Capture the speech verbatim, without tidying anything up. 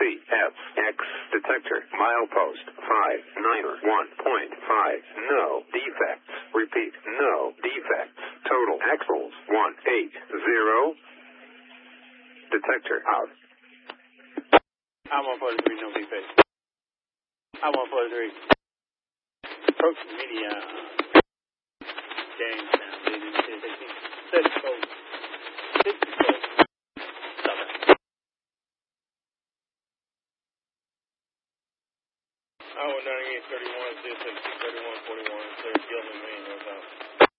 C F X detector. Milepost five niner one point five. No defects. Repeat, no defects. Total axles one eight zero. Detector out. I one forty-three, no defects. I one forty-three. Approach media. Jamestown, baby. Set code. Six code. I one ninety-eight thirty-one, zero six thirty-one forty-one. Clear Gilman, Maine, North South.